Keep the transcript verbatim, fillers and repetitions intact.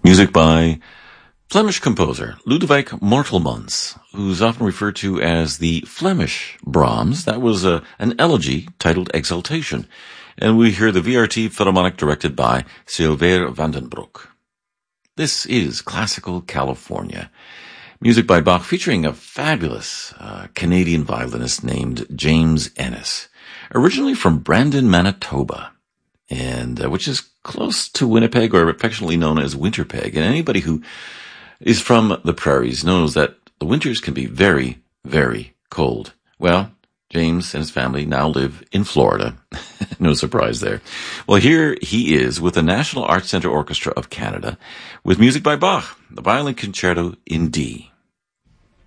Music by Flemish composer Ludwig Mortelmans, who's often referred to as the Flemish Brahms. That was a, an elegy titled Exaltation. And we hear the V R T Philharmonic directed by Sylvain Vandenbroek. This is Classical California. Music by Bach featuring a fabulous uh, Canadian violinist named James Ennis, originally from Brandon, Manitoba, and uh, which is close to Winnipeg, or affectionately known as Winterpeg. And anybody who is from the prairies knows that the winters can be very, very cold. Well, James and his family now live in Florida. No surprise there. Well, here he is with the National Arts Centre Orchestra of Canada with music by Bach, the Violin Concerto in D.